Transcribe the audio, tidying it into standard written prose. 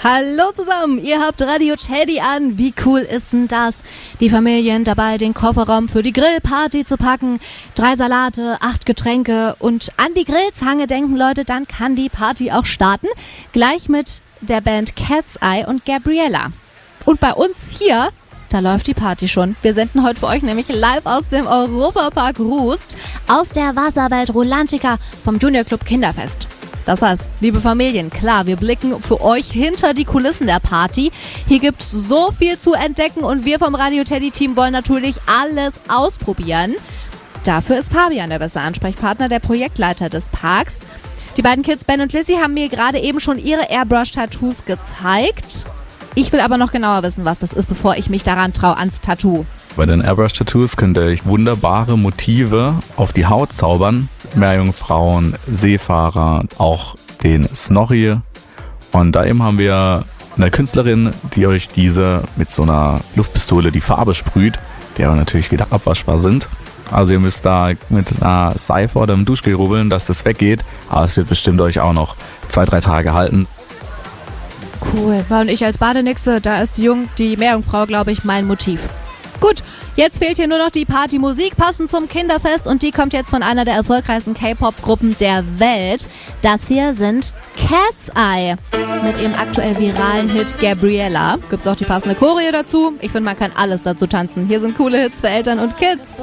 Hallo zusammen, ihr habt Radio Teddy an. Wie cool ist denn das? Die Familien dabei, den Kofferraum für die Grillparty zu packen. 3 Salate, 8 Getränke und an die Grillzange denken, Leute, dann kann die Party auch starten. Gleich mit der Band Cat's Eye und Gabriella. Und bei uns hier, da läuft die Party schon. Wir senden heute für euch nämlich live aus dem Europapark Rust, aus der Wasserwelt Rulantica vom Junior Club Kinderfest. Das heißt, liebe Familien, klar, wir blicken für euch hinter die Kulissen der Party. Hier gibt's so viel zu entdecken und wir vom Radio Teddy Team wollen natürlich alles ausprobieren. Dafür ist Fabian der beste Ansprechpartner, der Projektleiter des Parks. Die beiden Kids Ben und Lizzie haben mir gerade eben schon ihre Airbrush-Tattoos gezeigt. Ich will aber noch genauer wissen, was das ist, bevor ich mich daran traue, ans Tattoo. Bei den Airbrush-Tattoos könnt ihr euch wunderbare Motive auf die Haut zaubern. Meerjungfrauen, Seefahrer, auch den Snorri. Und da eben haben wir eine Künstlerin, die euch diese mit so einer Luftpistole die Farbe sprüht, die aber natürlich wieder abwaschbar sind. Also ihr müsst da mit einer Seife oder einem Duschgel rubbeln, dass das weggeht. Aber es wird bestimmt euch auch noch 2-3 Tage halten. Cool. Und ich als Badenixe, da ist die Meerjungfrau, glaube ich, mein Motiv. Gut, jetzt fehlt hier nur noch die Partymusik, passend zum Kinderfest. Und die kommt jetzt von einer der erfolgreichsten K-Pop-Gruppen der Welt. Das hier sind Cat's Eye. Mit ihrem aktuell viralen Hit Gabriella. Gibt's auch die passende Choreo dazu. Ich finde, man kann alles dazu tanzen. Hier sind coole Hits für Eltern und Kids.